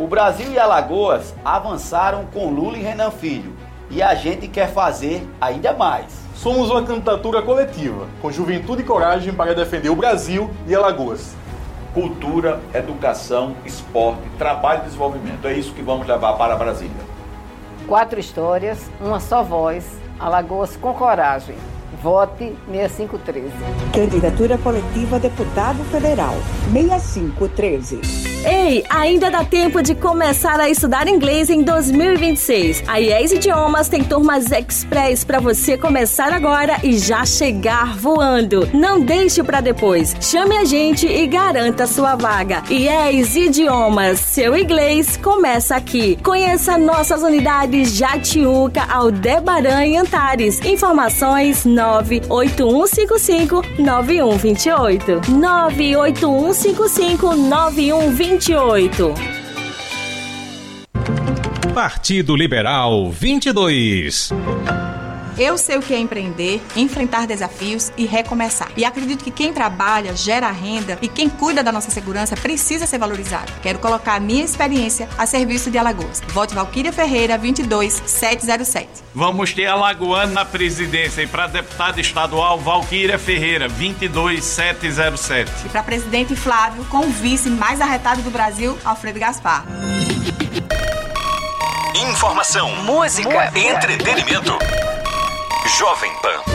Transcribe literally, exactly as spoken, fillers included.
O Brasil e Alagoas avançaram com Lula e Renan Filho e a gente quer fazer ainda mais. Somos uma candidatura coletiva, com juventude e coragem para defender o Brasil e Alagoas. Cultura, educação, esporte, trabalho e desenvolvimento. É isso que vamos levar para Brasília. Quatro histórias, uma só voz. Alagoas com coragem. Vote seis cinco um três. Candidatura coletiva a deputado federal. seis cinco um três. Ei, ainda dá tempo de começar a estudar inglês em dois mil e vinte e seis. A I E S Idiomas tem turmas express para você começar agora e já chegar voando. Não deixe para depois. Chame a gente e garanta sua vaga. I E S Idiomas, seu inglês começa aqui. Conheça nossas unidades Jatiuca, Aldebaran e Antares. Informações nove oito um cinco cinco nove um dois oito. nove oito um cinco cinco nove um dois oito. Partido Liberal vinte e dois. Eu sei o que é empreender, enfrentar desafios e recomeçar. E acredito que quem trabalha, gera renda e quem cuida da nossa segurança precisa ser valorizado. Quero colocar a minha experiência a serviço de Alagoas. Vote Valquíria Ferreira vinte e dois sete zero sete. Vamos ter alagoano na presidência e para deputado estadual Valquíria Ferreira vinte e dois sete zero sete. E para presidente Flávio com o vice mais arretado do Brasil, Alfredo Gaspar. Informação, música, entretenimento. Jovem Pan.